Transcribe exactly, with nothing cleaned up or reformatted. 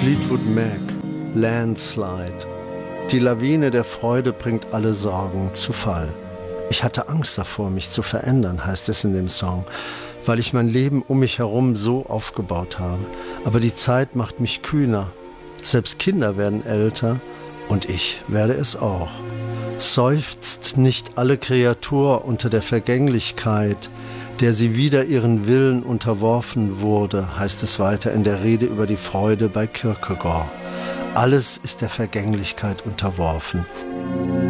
Fleetwood Mac, Landslide. Die Lawine der Freude bringt alle Sorgen zu Fall. Ich hatte Angst davor, mich zu verändern, heißt es in dem Song, weil ich mein Leben um mich herum so aufgebaut habe. Aber die Zeit macht mich kühner. Selbst Kinder werden älter und ich werde es auch. Seufzt nicht alle Kreatur unter der Vergänglichkeit, der sie wider ihren Willen unterworfen wurde, heißt es weiter in der Rede über die Freude bei Kierkegaard. Alles ist der Vergänglichkeit unterworfen.